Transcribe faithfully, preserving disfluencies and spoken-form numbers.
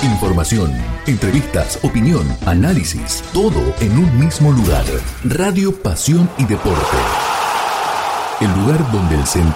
Información, entrevistas, opinión, análisis, todo en un mismo lugar. Radio Pasión y Deporte. El lugar donde el centro